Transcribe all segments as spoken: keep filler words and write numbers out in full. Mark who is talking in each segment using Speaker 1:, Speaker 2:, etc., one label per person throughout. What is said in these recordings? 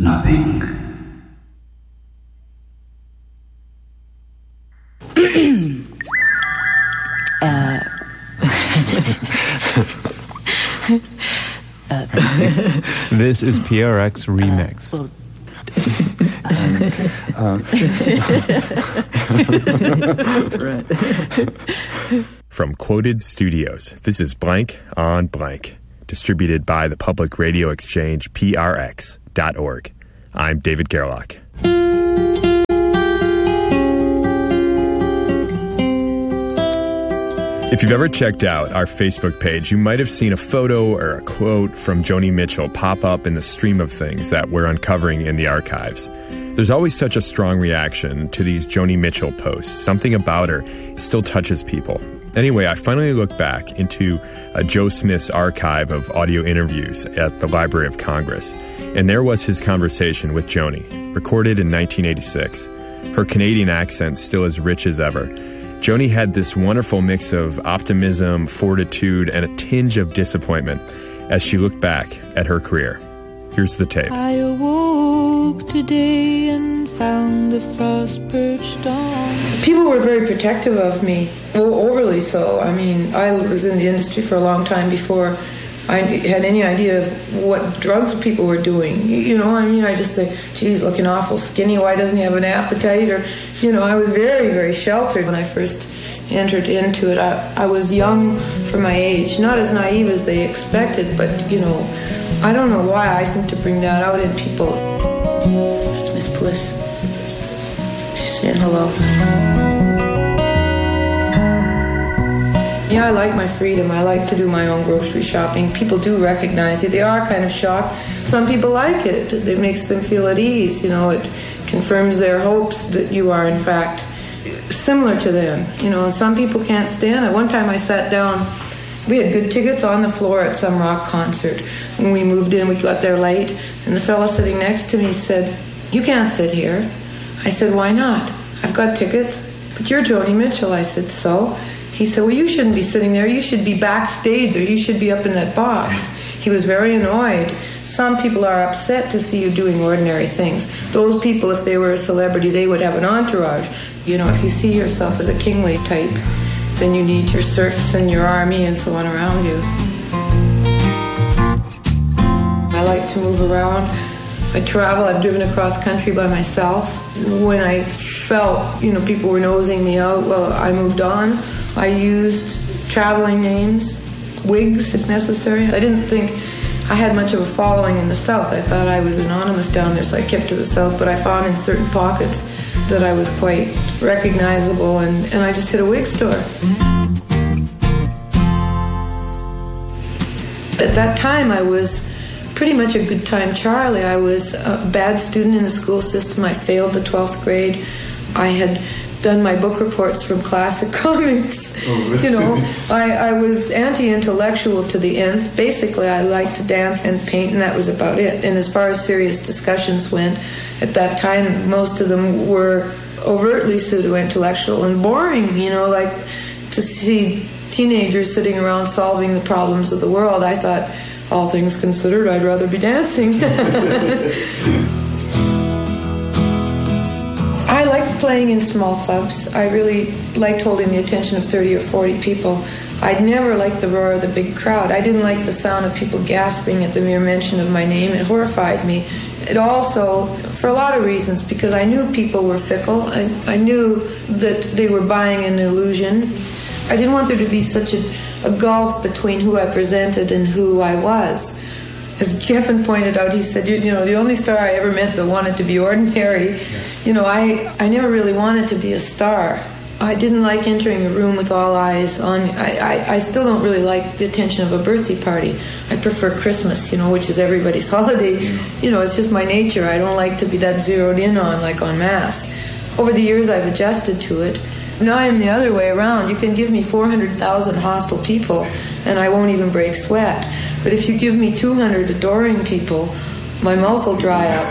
Speaker 1: nothing.
Speaker 2: uh, uh,
Speaker 3: this is P R X Remix.
Speaker 2: Uh, well,
Speaker 4: From Quoted Studios, this is Blank on Blank, distributed by the Public Radio Exchange, P R X dot org. I'm David Gerlach. If you've ever checked out our Facebook page, you might have seen a photo or a quote from Joni Mitchell pop up in the stream of things that we're uncovering in the archives. There's always such a strong reaction to these Joni Mitchell posts. Something about her still touches people. Anyway, I finally looked back into uh, Joe Smith's archive of audio interviews at the Library of Congress, and there was his conversation with Joni, recorded in nineteen eighty-six. Her Canadian accent still as rich as ever. Joni had this wonderful mix of optimism, fortitude, and a tinge of disappointment as she looked back at her career. Here's the tape.
Speaker 5: I awoke today and found the frost perched on.
Speaker 6: People were very protective of me, overly so. I mean, I was in the industry for a long time before I had any idea of what drugs people were doing. You know, I mean, I just say, geez, looking awful skinny, why doesn't he have an appetite? Or, you know, I was very, very sheltered when I first entered into it. I, I was young for my age, not as naive as they expected, but, you know, I don't know why I seem to bring that out in people. That's Miss Puss. She's saying hello. Yeah, I like my freedom. I like to do my own grocery shopping. People do recognize you. They are kind of shocked. Some people like it. It makes them feel at ease. You know, it confirms their hopes that you are, in fact, similar to them. You know, and some people can't stand it. One time I sat down. We had good tickets on the floor at some rock concert. When we moved in, we got there late, and the fellow sitting next to me said, "You can't sit here." I said, "Why not? I've got tickets." "But you're Joni Mitchell." I said, "So?" He said, "Well, you shouldn't be sitting there. You should be backstage, or you should be up in that box." He was very annoyed. Some people are upset to see you doing ordinary things. Those people, if they were a celebrity, they would have an entourage. You know, if you see yourself as a kingly type, then you need your serfs and your army and so on around you. I like to move around. I travel. I've driven across country by myself. When I felt, you know, people were nosing me out, well, I moved on. I used traveling names, wigs if necessary. I didn't think I had much of a following in the South. I thought I was anonymous down there, so I kept to the South, but I found in certain pockets that I was quite recognizable, and, and I just hit a wig store. At that time, I was pretty much a good time Charlie. I was a bad student in the school system. I failed the twelfth grade. I had done my book reports from classic comics. Oh, really? You know, I, I was anti-intellectual to the nth. Basically, I liked to dance and paint, and that was about it. And as far as serious discussions went, at that time, most of them were overtly pseudo-intellectual and boring, you know, like to see teenagers sitting around solving the problems of the world. I thought, all things considered, I'd rather be dancing. I liked playing in small clubs. I really liked holding the attention of thirty or forty people. I'd never liked the roar of the big crowd. I didn't like the sound of people gasping at the mere mention of my name. It horrified me. It also, for a lot of reasons, because I knew people were fickle. I, I knew that they were buying an illusion. I didn't want there to be such a, a gulf between who I presented and who I was. As Geffen pointed out, he said, you, you know, the only star I ever met that wanted to be ordinary, yeah. you know, I, I never really wanted to be a star. I didn't like entering a room with all eyes on me. I, I, I still don't really like the attention of a birthday party. I prefer Christmas, you know, which is everybody's holiday. You know, it's just my nature. I don't like to be that zeroed in on, like en masse. Over the years, I've adjusted to it. Now I'm the other way around. You can give me four hundred thousand hostile people, and I won't even break sweat. But if you give me two hundred adoring people, my mouth will dry up.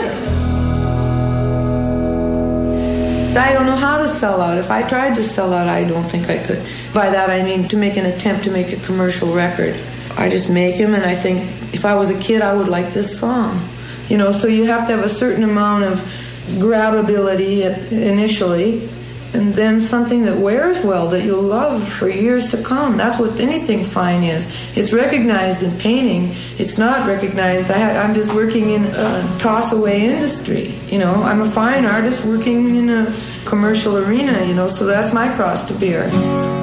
Speaker 6: I don't know how to sell out. If I tried to sell out, I don't think I could. By that I mean to make an attempt to make a commercial record. I just make them, and I think if I was a kid, I would like this song. You know, so you have to have a certain amount of grabbability at, initially, and then something that wears well, that you'll love for years to come. That's what anything fine is. It's recognized in painting. It's not recognized. I had, I'm just working in a toss-away industry. You know, I'm a fine artist working in a commercial arena, you know, so that's my cross to bear.